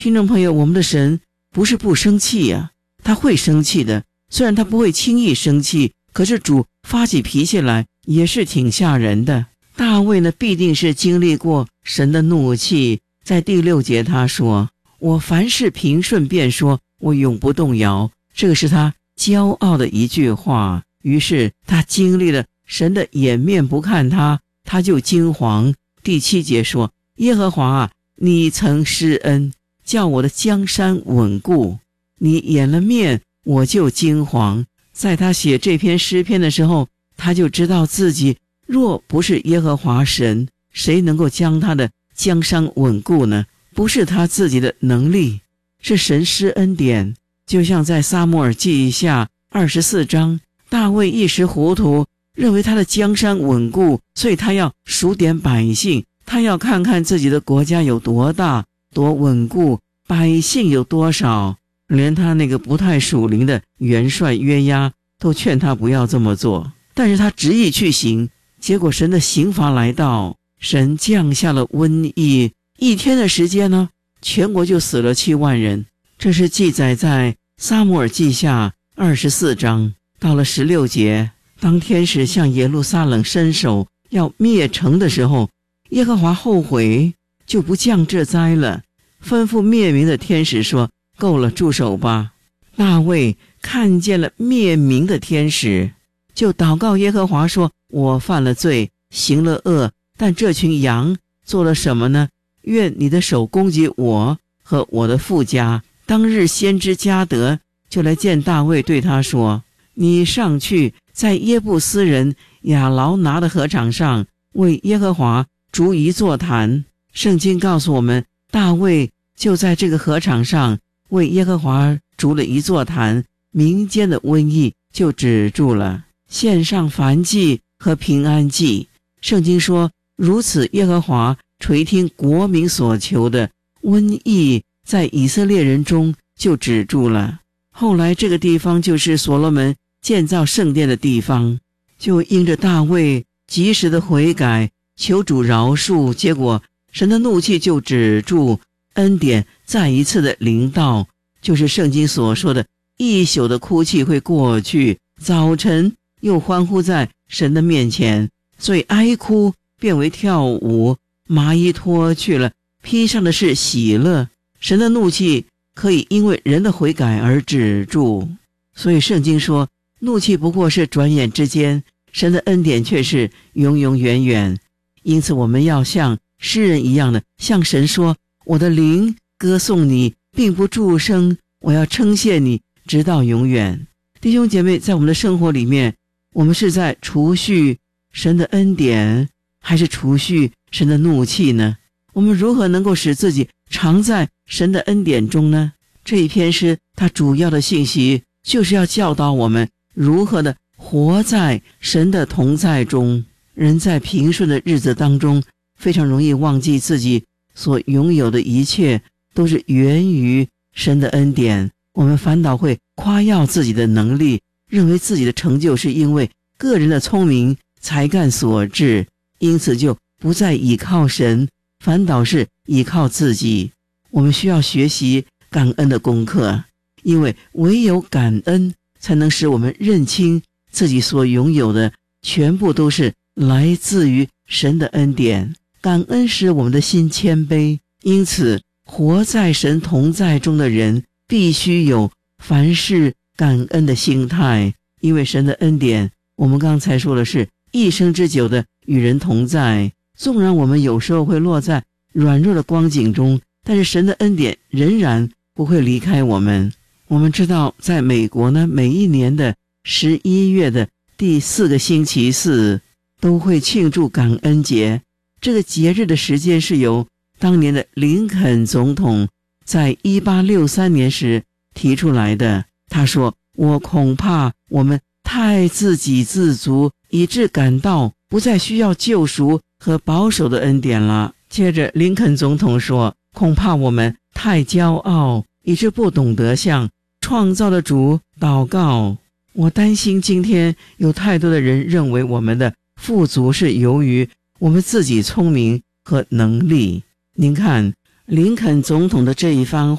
听众朋友，我们的神不是不生气呀，他会生气的，虽然他不会轻易生气，可是主发起脾气来也是挺吓人的。大卫呢，必定是经历过神的怒气。在第6节他说，我凡事平顺便说，我永不动摇，这个是他骄傲的一句话。于是他经历了神的掩面不看他，他就惊惶。第7节说，耶和华啊，你曾施恩，叫我的江山稳固，你掩了面，我就惊惶。在他写这篇诗篇的时候，他就知道自己若不是耶和华神，谁能够将他的江山稳固呢？不是他自己的能力，是神施恩典。就像在撒母耳记下24章，大卫一时糊涂，认为他的江山稳固，所以他要数点百姓，他要看看自己的国家有多大多稳固，百姓有多少。连他那个不太属灵的元帅约押都劝他不要这么做，但是他执意去行，结果神的刑罚来到，神降下了瘟疫，1天的时间呢，全国就死了7万人。这是记载在撒母耳记下24章。到了16节，当天使向耶路撒冷伸手要灭城的时候，耶和华后悔，就不降这灾了，吩咐灭民的天使说，够了，住手吧。大卫看见了灭民的天使，就祷告耶和华说，我犯了罪，行了恶，但这群羊做了什么呢？愿你的手攻击我和我的父家。当日先知迦得就来见大卫，对他说，你上去在耶布斯人亚劳拿的禾场上为耶和华筑一座坛。圣经告诉我们，大卫就在这个禾场上为耶和华筑了一座坛，民间的瘟疫就止住了。献上燔祭和平安祭，圣经说，如此耶和华垂听国民所求的，瘟疫在以色列人中就止住了。后来这个地方就是所罗门建造圣殿的地方，就因着大卫及时的悔改，求主饶恕，结果神的怒气就止住，恩典再一次的临到，就是圣经所说的一宿的哭泣会过去，早晨又欢呼在神的面前，所以哀哭变为跳舞，麻衣脱去了，披上的是喜乐。神的怒气可以因为人的悔改而止住，所以圣经说，怒气不过是转眼之间，神的恩典却是永永远远。因此我们要像诗人一样的向神说，我的灵歌颂你，并不住声，我要称谢你直到永远。弟兄姐妹，在我们的生活里面，我们是在储蓄神的恩典，还是储蓄神的怒气呢？我们如何能够使自己常在神的恩典中呢？这一篇诗它主要的信息就是要教导我们如何的活在神的同在中。人在平顺的日子当中，非常容易忘记自己所拥有的一切都是源于神的恩典，我们反倒会夸耀自己的能力，认为自己的成就是因为个人的聪明才干所致，因此就不再倚靠神，反倒是倚靠自己。我们需要学习感恩的功课，因为唯有感恩才能使我们认清自己所拥有的全部都是来自于神的恩典。感恩使我们的心谦卑，因此活在神同在中的人必须有凡事感恩的心态，因为神的恩典，我们刚才说的是一生之久的与人同在。纵然我们有时候会落在软弱的光景中，但是神的恩典仍然不会离开我们。我们知道在美国呢，每一年的11月的第4个星期四都会庆祝感恩节。这个节日的时间是由当年的林肯总统在1863年时提出来的。他说，我恐怕我们太自给自足，以致感到不再需要救赎和保守的恩典了。接着林肯总统说，恐怕我们太骄傲，以致不懂得向创造的主祷告。我担心今天有太多的人认为我们的富足是由于我们自己聪明和能力。您看林肯总统的这一番